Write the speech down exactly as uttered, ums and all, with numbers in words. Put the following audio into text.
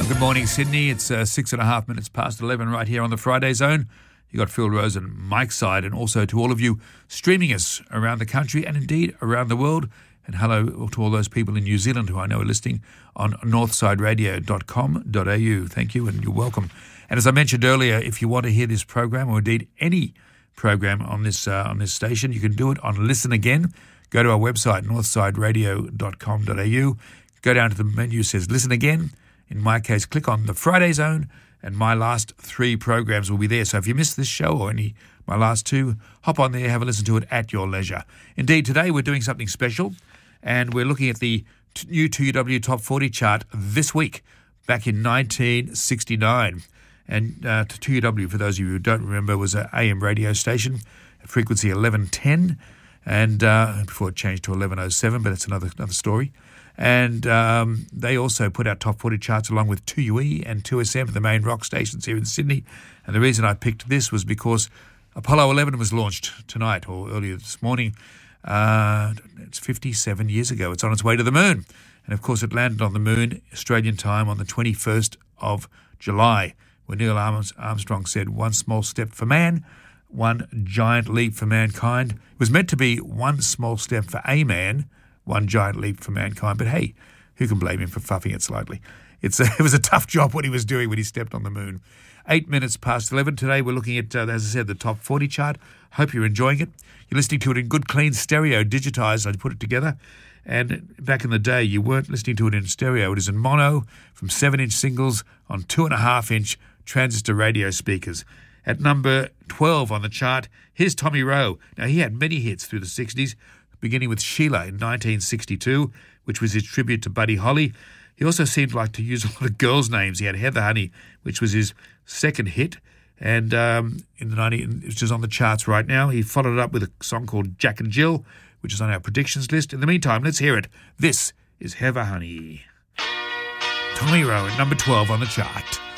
Good morning, Sydney. It's uh, six and a half minutes past eleven right here on the Friday Zone. You got Phil Rose and Mike's side, and also to all of you streaming us around the country and indeed around the world. And hello to all those people in New Zealand who I know are listening on northside radio dot com dot a u. Thank you and you're welcome. And as I mentioned earlier, if you want to hear this program or indeed any program on this uh, on this station, you can do it on Listen Again. Go to our website, northside radio dot com dot a u. Go down to the menu that says Listen Again. In my case, click on the Friday Zone, and my last three programs will be there. So if you missed this show or any my last two, hop on there, have a listen to it at your leisure. Indeed, today we're doing something special, and we're looking at the t- new two U W Top forty chart this week, back in nineteen sixty-nine. And uh, two U W, for those of you who don't remember, was an A M radio station at frequency eleven ten, and uh, before it changed to eleven oh seven, but that's another another story. And um, they also put out top forty charts along with two U E and two S M, the main rock stations here in Sydney. And the reason I picked this was because Apollo eleven was launched tonight or earlier this morning. Uh, it's fifty-seven years ago. It's on its way to the moon. And, of course, it landed on the moon, Australian time, on the twenty-first of July, when Neil Armstrong said, "One small step for man, one giant leap for mankind." It was meant to be one small step for a man, one giant leap for mankind. But hey, who can blame him for fuffing it slightly? It's a, it was a tough job what he was doing when he stepped on the moon. Eight minutes past eleven today. We're looking at, uh, as I said, the top forty chart. Hope you're enjoying it. You're listening to it in good, clean stereo, digitized. I put it together. And back in the day, you weren't listening to it in stereo. It is in mono from seven-inch singles on two and a half inch transistor radio speakers. At number twelve on the chart, here's Tommy Rowe. Now, he had many hits through the sixties, beginning with Sheila in nineteen sixty-two, which was his tribute to Buddy Holly. He also seemed to like to use a lot of girls' names. He had Heather Honey, which was his second hit, and um, in the nineties, which is on the charts right now. He followed it up with a song called Jack and Jill, which is on our predictions list. In the meantime, let's hear it. This is Heather Honey. Tommy Rowe at number twelve on the chart.